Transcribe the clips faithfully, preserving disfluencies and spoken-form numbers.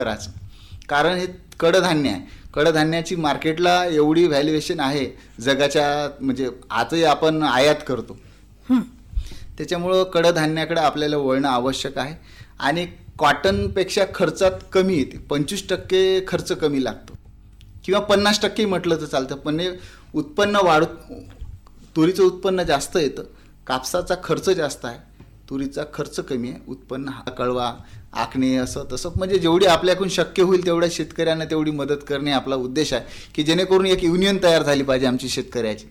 करायचं. कारण हे कडधान्य आहे. कडधान्याची मार्केटला एवढी व्हॅल्युएशन आहे जगाच्या, म्हणजे आजही आपण आयात करतो. त्याच्यामुळं कडधान्याकडे आपल्याला वळणं आवश्यक आहे. आणि कॉटनपेक्षा खर्चात कमी येते, पंचवीस टक्के खर्च कमी लागतो किंवा पन्नास टक्के म्हटलं तर चालतं. पण हे उत्पन्न वाढ तुरीचं उत्पन्न जास्त येतं, कापसाचा खर्च जास्त आहे, तुरीचा खर्च कमी आहे, उत्पन्न हा कळवा आखणे असं तसं, म्हणजे जेवढी आपल्याकडून शक्य होईल तेवढ्या शेतकऱ्यांना तेवढी मदत करणे आपला उद्देश आहे. की जेणेकरून एक युनियन तयार झाली पाहिजे आमची शेतकऱ्याची.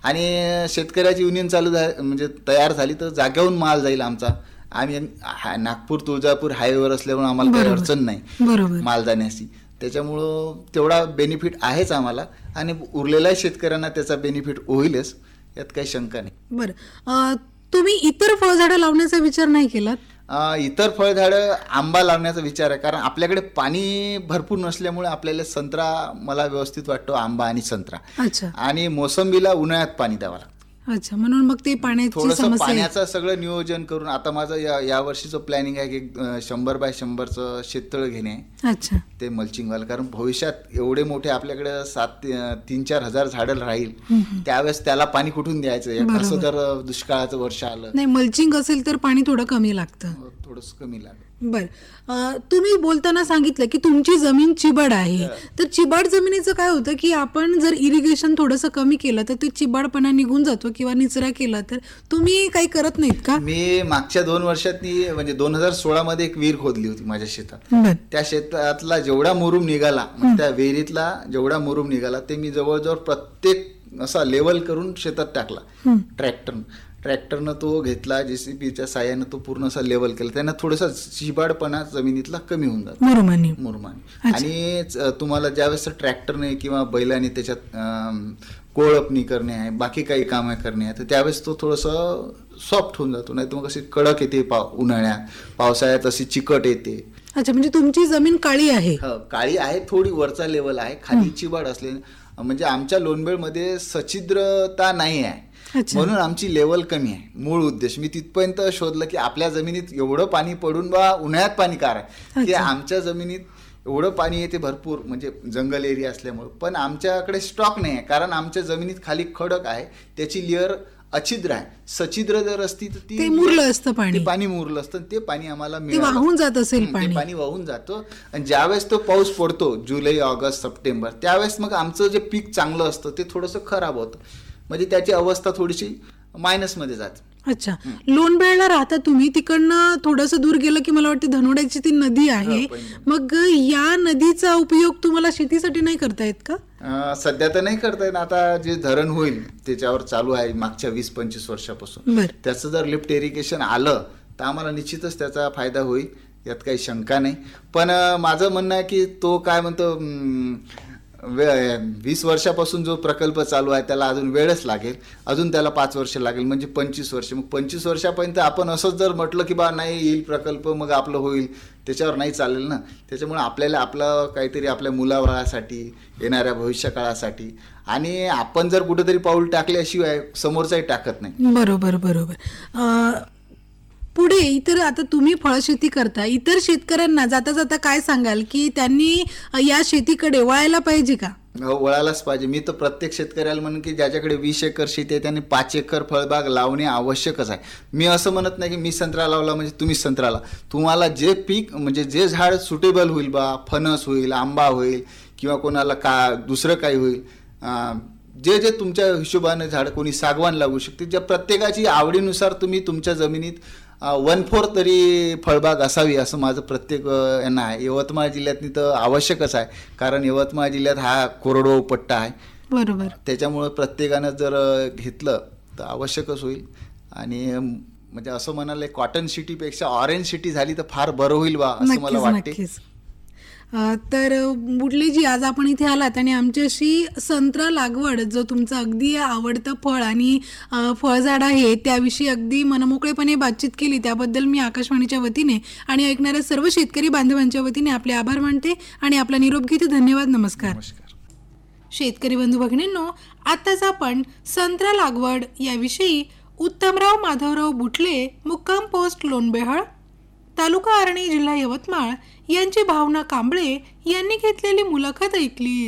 आणि शेतकऱ्याची युनियन चालू झा म्हणजे तयार झाली तर जाग्याहून माल जाईल आमचा. आम्ही नागपूर तुळजापूर हायवेवर असल्यामुळे आम्हाला काही अडचण नाही माल जाण्याची. त्याच्यामुळं तेवढा बेनिफिट आहेच आम्हाला आणि उरलेल्या शेतकऱ्यांना त्याचा बेनिफिट होईलच, यात काही शंका नाही. बरं, तुम्ही इतर फळझाडं लावण्याचा विचार नाही केलात? इतर फळझाडं आंबा लावण्याचा विचार आहे, कारण आपल्याकडे पाणी भरपूर नसल्यामुळे आपल्याला संत्रा मला व्यवस्थित वाटतो, आंबा आणि संत्रा. अच्छा. आणि मोसंबीला उन्हाळ्यात पाणी द्यावं लागतं. अच्छा, म्हणून मग ते पाण्याची थोडंसं समस्या. पाण्याचं सगळं नियोजन करून आता माझं या या वर्षीचं प्लॅनिंग आहे की शंभर बाय शंभरचं शेततळ घेणे आहे. अच्छा. ते मल्चिंगवालं, कारण भविष्यात एवढे मोठे आपल्याकडे सात तीन चार हजार झाडं राहील, त्यावेळेस त्याला पाणी कुठून द्यायचं, असं जर दुष्काळाचं वर्ष आलं नाही, मल्चिंग असेल तर पाणी थोडं कमी लागतं, थोडंसं कमी लागेल. बर, तुम्ही बोलताना सांगितलं की तुमची जमीन चिबड आहे, तर चिबड जमिनीचं काय होतं की आपण जर इरिगेशन थोडंसं कमी केलं तर ते चिबडपणा निघून जातो किंवा निचरा केला, तर तुम्ही काही करत नाहीत का? मी मागच्या दोन वर्षात म्हणजे दोन हजार सोळा मध्ये एक विहीर खोदली होती माझ्या शेतात. त्या शेतातला जेवढा मुरुम निघाला, त्या विहिरीतला जेवढा मुरुम निघाला ते मी जवळजवळ प्रत्येक असा लेवल करून शेतात टाकला ट्रॅक्टर ट्रॅक्टरनं तो घेतला, जेसीबीच्या साह्यानं तो पूर्ण असा लेवल केला. त्यांना थोडासा चिबाडपणा जमिनीतला कमी होऊन जातो मुरुमानी मुरुमानी आणि तुम्हाला ज्यावेळेस ट्रॅक्टरने किंवा बैलाने त्याच्यात कोळपणी करणे आहे, बाकी काही कामं करणे आहे, तर त्यावेळेस तो थोडंसं सॉफ्ट होऊन जातो. नाही तर मग अशी कडक येते पाव उन्हाळ्यात, पावसाळ्यात अशी चिकट येते. अच्छा, म्हणजे तुमची जमीन काळी आहे? काळी आहे, थोडी वरचा लेवल आहे, खाली चिबाड असले. म्हणजे आमच्या लोणबेळमध्ये सच्छिद्रता नाही आहे, म्हणून आमची लेवल कमी आहे. मूळ उद्देश मी तिथपर्यंत शोधलं की आपल्या जमिनीत एवढं पाणी पडून बा उन्हाळ्यात पाणी कार आहे की आमच्या जमिनीत एवढं पाणी येते भरपूर, म्हणजे जंगल एरिया असल्यामुळे, पण आमच्याकडे स्टॉक नाही आहे. कारण आमच्या जमिनीत खाली खडक आहे, त्याची लेअर अछिद्र आहे. सच्छिद्र जर असती तर ती मुरलं असतं पाणी, पाणी मुरलं असतं, ते पाणी आम्हाला वाहून जात असेल, पाणी पाणी वाहून जातो. आणि ज्यावेळेस तो पाऊस पडतो जुलै ऑगस्ट सप्टेंबर, त्यावेळेस मग आमचं जे पीक चांगलं असतं ते थोडंसं खराब होतं, म्हणजे त्याची अवस्था थोडीशी मायनस मध्ये जाते. अच्छा, लोणबेळला राहता तुम्ही, तिकडनं थोडंसं दूर गेलं की मला वाटतं धनोड्याची ती नदी आहे, मग या नदीचा उपयोग तुम्हाला शेतीसाठी नाही करता येत का? सध्या तर नाही करता येत. आता जे धरण होईल त्याच्यावर चालू आहे मागच्या वीस पंचवीस वर्षापासून, त्याचं जर लिफ्ट इरिगेशन आलं तर आम्हाला निश्चितच त्याचा फायदा होईल, यात काही शंका नाही. पण माझं म्हणणं आहे की तो काय म्हणतो, वीस वर्षापासून जो प्रकल्प चालू आहे त्याला अजून वेळच लागेल, अजून त्याला पाच वर्ष लागेल, म्हणजे पंचवीस वर्ष. मग पंचवीस वर्षापर्यंत आपण असंच जर म्हटलं की बा नाही येईल प्रकल्प मग आपलं होईल, त्याच्यावर नाही चालेल ना. त्याच्यामुळे आपल्याला आपलं काहीतरी आपल्या मुलाबाळासाठी, येणाऱ्या भविष्यकाळासाठी, आणि आपण जर कुठेतरी पाऊल टाकल्याशिवाय समोरचाही टाकत नाही. बरोबर बरोबर. पुढे इतर, आता तुम्ही फळशेती करता, इतर शेतकऱ्यांना जाता जाता काय सांगाल की त्यांनी या शेतीकडे वळायला पाहिजे का? वळायलाच पाहिजे. मी तर प्रत्येक शेतकऱ्याला म्हणून की ज्याच्याकडे वीस एकर शेती आहे त्यांनी पाच एकर फळबाग लावणे आवश्यकच आहे. मी असं म्हणत नाही की मी संत्रा लावला म्हणजे तुम्हीच संत्रा लावा. तुम्हाला जे पीक म्हणजे जे झाड सुटेबल होईल, बा फणस होईल, आंबा होईल किंवा कोणाला का दुसरं काही होईल, जे जे तुमच्या हिशोबाने झाड, कोणी सागवान लागू शकते, ज्या प्रत्येकाची आवडीनुसार तुम्ही तुमच्या जमिनीत वन फोर तरी फळबाग असावी असं माझं प्रत्येक यांना आहे. यवतमाळ जिल्ह्यातनी तर आवश्यकच आहे, कारण यवतमाळ जिल्ह्यात हा कोरडवाहू पट्टा आहे. बरोबर. त्याच्यामुळे प्रत्येकानं जर घेतलं तर आवश्यकच होईल. आणि म्हणजे असं म्हणाले कॉटन सिटीपेक्षा ऑरेंज सिटी झाली तर फार बरं होईल बा, असं मला वाटते. तर बुटलेजी, आज आपण इथे आलात आणि आमच्याशी संत्रा लागवड, जो तुमचं अगदी आवडतं फळ आणि फळझाड आहे, त्याविषयी अगदी मनमोकळेपणे बातचीत केली. त्याबद्दल मी आकाशवाणीच्या वतीने आणि ऐकणाऱ्या सर्व शेतकरी बांधवांच्या वतीने आपले आभार मानते आणि आपला निरोप घेते. धन्यवाद. नमस्कार. शेतकरी बंधू भगिनींनो, आताच आपण संत्रा लागवड याविषयी उत्तमराव माधवराव बुटले, मुक्काम पोस्ट लोणबेहळ, तालुका आर्णी जिल्हा यवतमाळ यांची भावना कांबळे यांनी घेतलेली मुलाखत ऐकली.